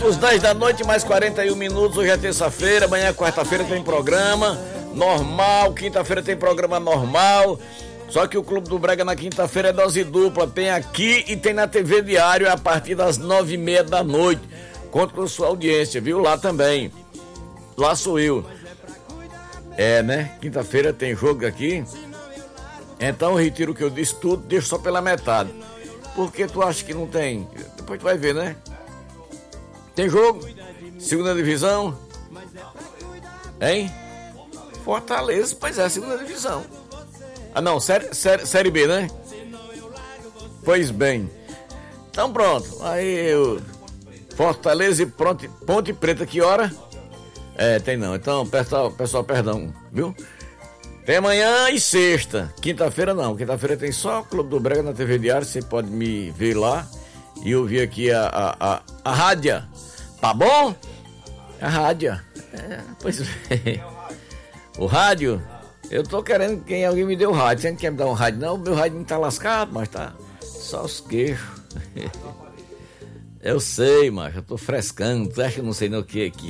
Os 10 da noite, mais 41 minutos. Hoje é terça-feira, amanhã, quarta-feira, tem programa normal. Quinta-feira tem programa normal. Só que o Clube do Brega na quinta-feira é dose dupla. Tem aqui e tem na TV Diário a partir das 9h30 da noite. Conto com sua audiência, viu? Lá também. Lá sou eu. É, né? Quinta-feira tem jogo aqui. Então eu retiro o que eu disse tudo, deixo só pela metade. Porque tu acha que não tem? Depois tu vai ver, né? Tem jogo? Segunda divisão? Hein? Fortaleza, pois é, segunda divisão. Ah não, série B, né? Pois bem. Então pronto. Aí eu... Fortaleza e Ponte Preta, que hora? É, tem não. Então, pessoal, perdão, viu? Tem amanhã e sexta. Quinta-feira não. Quinta-feira tem só o Clube do Brega na TV Diário. Você pode me ver lá e ouvir aqui a rádio. Tá bom? A rádio. É, pois bem. O rádio, eu tô querendo que alguém me dê o rádio. Você não quer me dar um rádio, não? O meu rádio não tá lascado, mas tá só os queixos. Eu sei, mas eu tô frescando. Tu acha que eu não sei nem o que